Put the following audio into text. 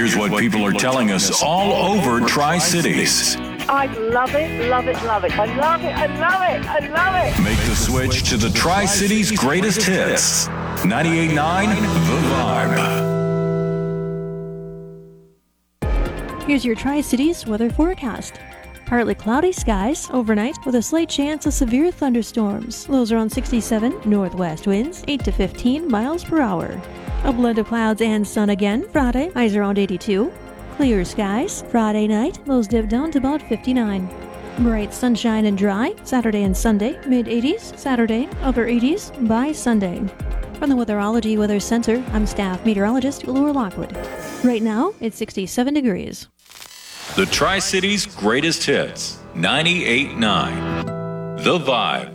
Here's what people are telling us all over Tri-Cities. I love it, love it, love it. I love it, I love it, I love it. Make the switch to the Tri-Cities greatest hits. 98.9 The Vibe. Here's your Tri-Cities weather forecast. Partly cloudy skies overnight with a slight chance of severe thunderstorms. Lows around 67, northwest winds 8 to 15 miles per hour. A blend of clouds and sun again Friday, highs around 82. Clear skies Friday night, lows dip down to about 59. Bright sunshine and dry Saturday and Sunday, mid-80s Saturday, upper 80s by Sunday. From the Weatherology Weather Center, I'm staff meteorologist Laura Lockwood. Right now, it's 67 degrees. The Tri-Cities greatest hits. 98.9 The Vibe.